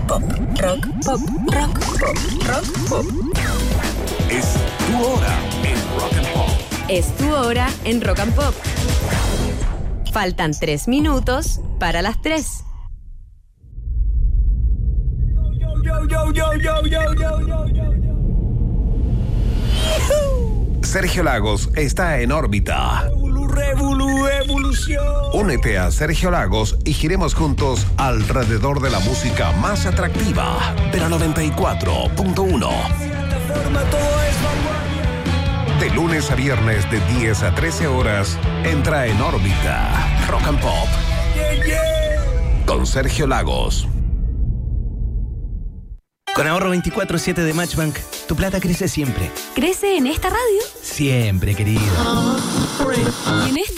pop, rock, pop, rock, pop, rock, pop. Es tu hora en Rock and Pop. Es tu hora en Rock and Pop. Faltan 3 minutos para las 3. Sergio Lagos está en órbita. Evolución. Únete a Sergio Lagos y giremos juntos alrededor de la música más atractiva de la 94.1. De lunes a viernes de 10 a 13 horas, entra en órbita Rock and Pop. Con Sergio Lagos. Con ahorro 24/7 de Matchbank, tu plata crece siempre. ¿Crece en esta radio? Siempre, querido. ¿En esta?